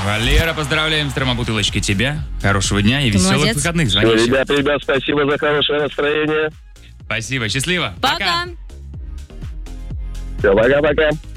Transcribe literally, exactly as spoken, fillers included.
Валера, поздравляем с тремя бутылочкой тебя. Хорошего дня и Ты веселых молодец. выходных. Звони еще. Ребят, ребят, спасибо за хорошее настроение. Спасибо, счастливо. Пока. Все, пока-пока.